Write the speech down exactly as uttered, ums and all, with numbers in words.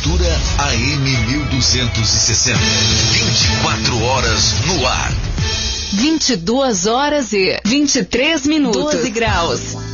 Cultura A M mil duzentos e sessenta. vinte e quatro horas no ar. vinte e duas horas e vinte e três minutos. doze graus.